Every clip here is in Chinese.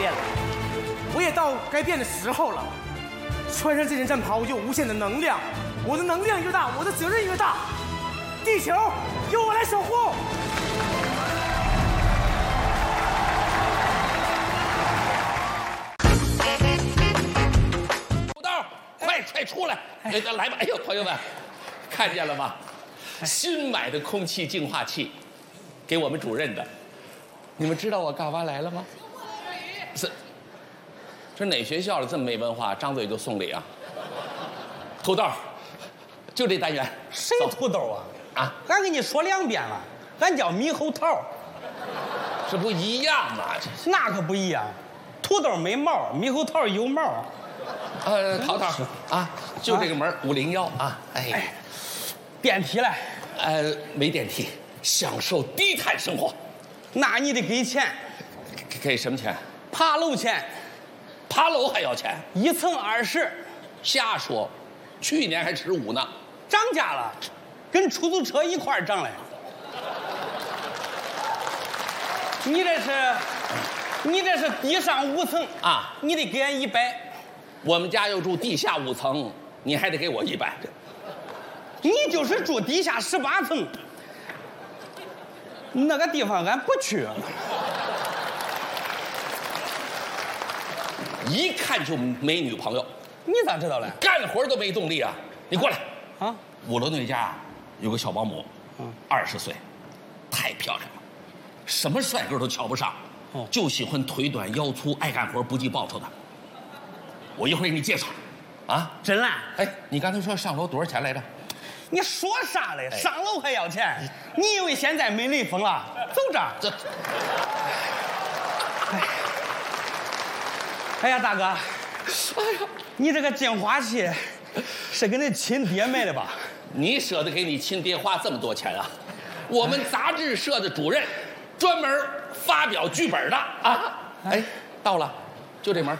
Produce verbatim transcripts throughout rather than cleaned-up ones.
变了，我也到该变的时候了。穿上这件战袍，我就有无限的能量，我的能量越大，我的责任越大。地球由我来守护。 土豆，快快出来！来来吧！哎呦，朋友们，看见了吗？新买的空气净化器，给我们主任的。你们知道我干嘛来了吗？是，这哪学校的这么没文化，张嘴就送礼啊？土豆，就这单元。 谁土豆啊？ 啊！ 俺跟你说两遍了，俺叫猕猴桃。 这不一样吗？这那可不一样，土豆没毛，猕猴桃有毛。 呃，淘淘啊，就这个门五零幺啊，哎， 电梯嘞？ 呃，没电梯，享受低碳生活。 那你得给钱。 给给什么钱？ 爬楼钱， 爬楼还要钱？ 一层二十。 瞎说，去年还十五呢。 涨价了，跟出租车一块儿涨嘞。你这是，你这是地上五层啊， 你得给俺一百。 我们家又住地下五层，你还得给我一百。 你就是住地下十八层，那个地方俺不去。 一看就没女朋友。 你咋知道嘞？ 干活都没动力啊！你过来啊！ 五楼那家有个小保姆，嗯，二十岁，太漂亮了，什么帅哥都瞧不上，哦，就喜欢腿短腰粗爱干活不计报酬的。我一会儿给你介绍，啊， 真的？ 哎，你刚才说上楼多少钱来着？ 你说啥嘞？上楼还要钱？你以为现在没雷锋了？走着。这。哎。哎呀，大哥，哎呀，你这个净化器是给你亲爹买的吧？ 你舍得给你亲爹花这么多钱啊？我们杂志社的主任专门发表剧本的啊！哎，到了，就这门。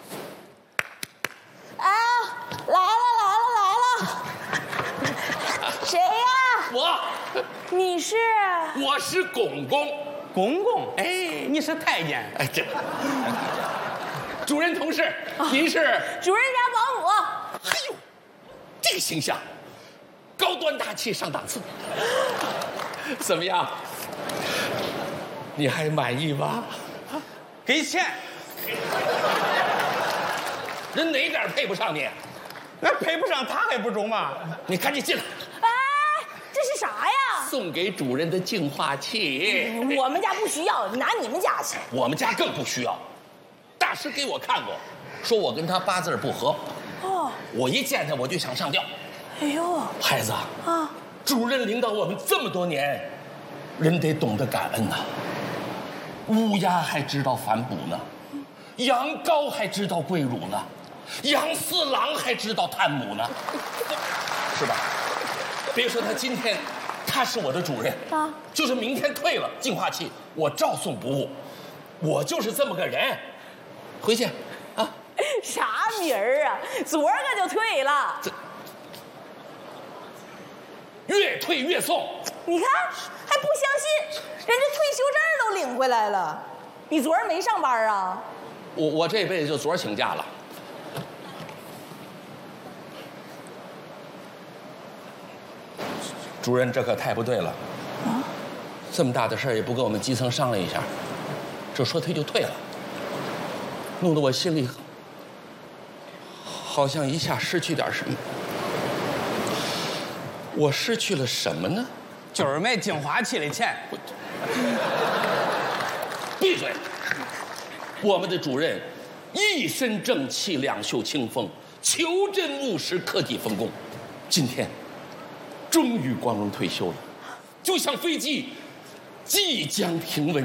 啊，来了来了来了！谁呀？ 我。 你是？ 我是公公。 公公？ 哎， 你是太监？ 哎，这。主任同事，您是主任家保姆。 哎呦，这个形象，高端大气上档次，怎么样？你还满意吗？ 给钱。 人哪点配不上你？ 那配不上他还不中吗？ 你赶紧进来。 哎，这是啥呀？ 送给主任的净化器。 嗯、我们家不需要，拿你们家去。 我们家更不需要。大师给我看过，说我跟他八字不合。哦，我一见他我就想上吊。 哎呦， 孩子啊，主任领导我们这么多年，人得懂得感恩呐。乌鸦还知道反哺呢，羊羔还知道跪乳呢，杨四郎还知道探母呢，是吧？别说他今天他是我的主任啊，就是明天退了净化器，我照送不误。我就是这么个人。回去，啊！ 啥名儿啊？昨儿个就退了。这越退越送。 你看还不相信，人家退休证都领回来了。你昨儿没上班啊？ 我我这辈子就昨儿请假了。主任，这可太不对了。啊！这么大的事儿也不跟我们基层商量一下，这说退就退了。弄得我心里好像一下失去点什么。我失去了什么呢？ 就是买净化器的钱。 闭嘴！我们的主任一身正气，两袖清风，求真务实，克己奉公。今天终于光荣退休了，就像飞机即将停稳。